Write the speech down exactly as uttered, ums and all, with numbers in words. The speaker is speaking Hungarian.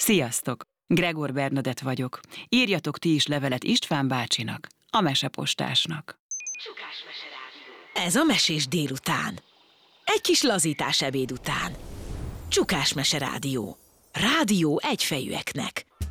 Sziasztok! Gregor Bernadett vagyok. Írjatok ti is levelet István bácsinak, a mesepostásnak. Ez a Mesés délután. Egy kis lazítás ebéd után. Csukás Mese Rádió. Rádió egyfejűeknek.